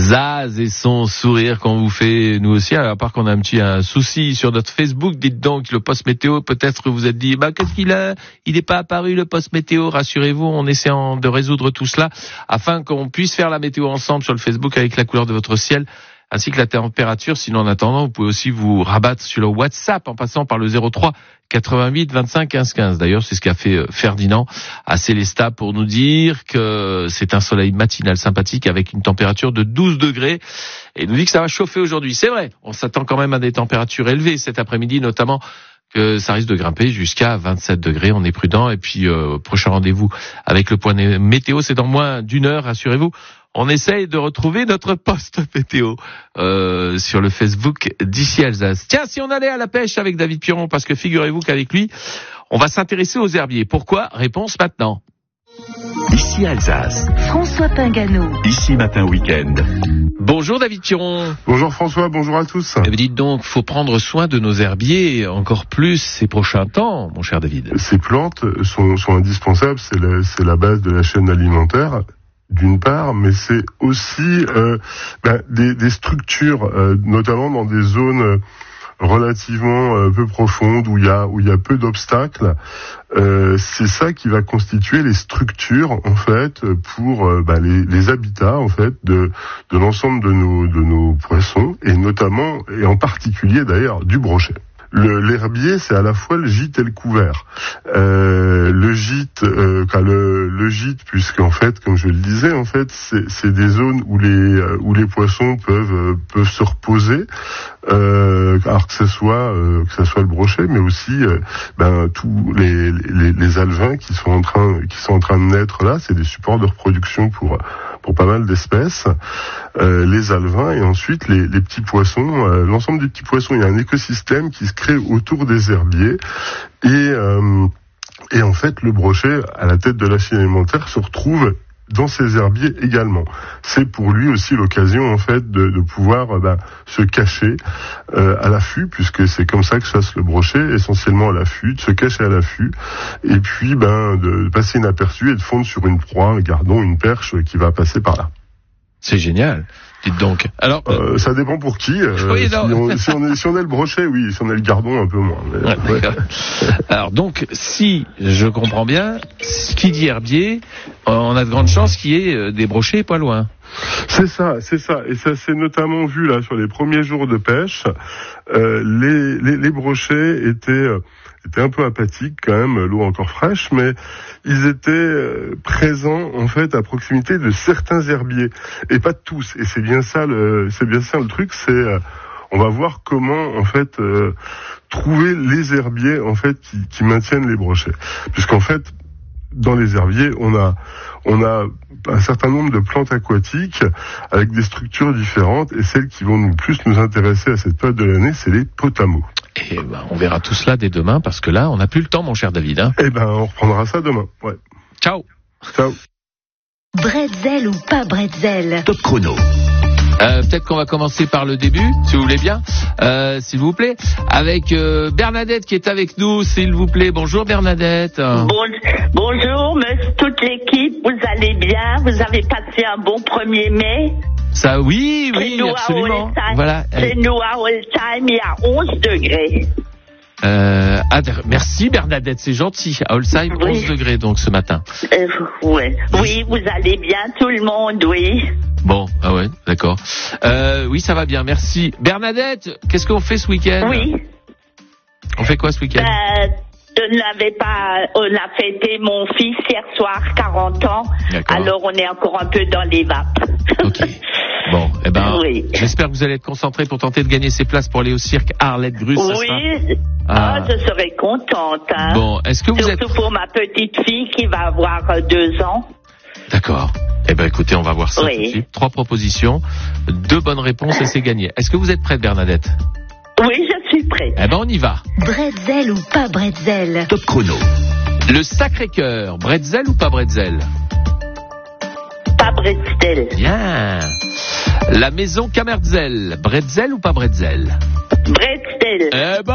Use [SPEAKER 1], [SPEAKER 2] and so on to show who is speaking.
[SPEAKER 1] Zaz et son sourire qu'on vous fait nous aussi. Alors, à part qu'on a un souci sur notre Facebook, dites donc le post météo, peut-être que vous êtes dit, qu'est-ce qu'il a? Il n'est pas apparu le post météo, rassurez-vous, on essaie de résoudre tout cela afin qu'on puisse faire la météo ensemble sur le Facebook avec la couleur de votre ciel ainsi que la température. Sinon, en attendant, vous pouvez aussi vous rabattre sur le WhatsApp en passant par le 03 88 25 15 15. D'ailleurs, c'est ce qu'a fait Ferdinand à Célestat pour nous dire que c'est un soleil matinal sympathique avec une température de 12 degrés. Et il nous dit que ça va chauffer aujourd'hui. C'est vrai, on s'attend quand même à des températures élevées cet après-midi, notamment que ça risque de grimper jusqu'à 27 degrés. On est prudent. Et puis, prochain rendez-vous avec le point météo, c'est dans moins d'une heure, rassurez-vous. On essaye de retrouver notre post météo sur le Facebook d'Ici Alsace. Tiens, si on allait à la pêche avec David Piron, parce que figurez-vous qu'avec lui, on va s'intéresser aux herbiers. Pourquoi? Réponse maintenant.
[SPEAKER 2] Ici Alsace.
[SPEAKER 3] François Pingano.
[SPEAKER 2] Ici Matin Week-end.
[SPEAKER 1] Bonjour David Piron.
[SPEAKER 4] Bonjour François, bonjour à tous.
[SPEAKER 1] Eh bien, dites donc, faut prendre soin de nos herbiers encore plus ces prochains temps, mon cher David.
[SPEAKER 4] Ces plantes sont indispensables, c'est la base de la chaîne alimentaire. D'une part, mais c'est aussi des structures, notamment dans des zones relativement peu profondes où il y a peu d'obstacles. C'est ça qui va constituer les structures en fait pour les habitats en fait de l'ensemble de nos poissons et notamment et en particulier d'ailleurs du brochet. L'herbier, c'est à la fois le gîte et le couvert. Le gîte, puisqu'en fait, comme je le disais, en fait, c'est des zones où les poissons peuvent se reposer. Alors que ce soit le brochet, mais aussi tous les alevins qui sont en train de naître là, c'est des supports de reproduction pour pas mal d'espèces, les alevins et ensuite les petits poissons, l'ensemble des petits poissons. Il y a un écosystème qui se crée autour des herbiers et en fait le brochet à la tête de la chaîne alimentaire se retrouve dans ces herbiers également. C'est pour lui aussi l'occasion en fait de pouvoir se cacher à l'affût, puisque c'est comme ça que chasse le brochet, essentiellement à l'affût, de se cacher à l'affût, et puis de passer inaperçu et de fondre sur une proie, gardons une perche qui va passer par là.
[SPEAKER 1] C'est génial. Dites donc. Alors,
[SPEAKER 4] ça dépend pour qui.
[SPEAKER 1] Oui,
[SPEAKER 4] si on est le brochet, oui. Si on est le gardon, un peu moins. Mais,
[SPEAKER 1] ouais. Alors donc, si je comprends bien, qui dit herbier, on a de grandes chances qu'il y ait des brochets pas loin.
[SPEAKER 4] C'est ça. Et ça s'est notamment vu là sur les premiers jours de pêche. Les brochets étaient un peu apathiques quand même, l'eau encore fraîche, mais ils étaient présents en fait à proximité de certains herbiers et pas de tous. Et c'est bien ça le truc, on va voir comment en fait trouver les herbiers en fait qui maintiennent les brochets, puisqu'en fait dans les herbiers on a un certain nombre de plantes aquatiques avec des structures différentes, et celles qui vont plus nous intéresser à cette période de l'année, c'est les potamos.
[SPEAKER 1] Et on verra tout cela dès demain, parce que là on n'a plus le temps, mon cher David.
[SPEAKER 4] On reprendra ça demain. Ouais.
[SPEAKER 1] Ciao.
[SPEAKER 3] Bretzel ou pas bretzel?
[SPEAKER 2] Top chrono.
[SPEAKER 1] Peut-être qu'on va commencer par le début, si vous voulez bien, s'il vous plaît, avec Bernadette qui est avec nous, s'il vous plaît. Bonjour Bernadette.
[SPEAKER 5] Bonjour, toute l'équipe, vous allez bien? Vous avez passé un bon 1er mai?
[SPEAKER 1] Ça, oui, absolument. Voilà.
[SPEAKER 5] Chez nous à Holsheim, il y a 11 degrés.
[SPEAKER 1] Merci Bernadette, c'est gentil. À Holsheim, 11 degrés donc ce matin.
[SPEAKER 5] Oui, vous allez bien tout le monde, oui.
[SPEAKER 1] Bon, d'accord. Oui, ça va bien, merci. Bernadette, qu'est-ce qu'on fait ce week-end?
[SPEAKER 5] Oui.
[SPEAKER 1] On fait quoi ce week-end?
[SPEAKER 5] On a fêté mon fils hier soir, 40 ans. D'accord. Alors on est encore un peu dans les vapes.
[SPEAKER 1] Ok. Bon, J'espère que vous allez être concentrés pour tenter de gagner ces places pour aller au cirque Arlette Grus.
[SPEAKER 5] Oui. Je serai contente. Hein.
[SPEAKER 1] Bon, est-ce que
[SPEAKER 5] Surtout pour ma petite fille qui va avoir 2 ans.
[SPEAKER 1] D'accord. Écoutez, on va voir ça tout de suite. 3 propositions, 2 bonnes réponses et c'est gagné. Est-ce que vous êtes prête, Bernadette?
[SPEAKER 5] Oui, je suis prête.
[SPEAKER 1] On y va.
[SPEAKER 3] Bretzel ou pas bretzel?
[SPEAKER 2] Top chrono.
[SPEAKER 1] Le Sacré-Cœur, bretzel ou pas bretzel?
[SPEAKER 5] Pas bretzel.
[SPEAKER 1] Bien. La maison Camerzel, bretzel ou pas bretzel?
[SPEAKER 5] Bretzel.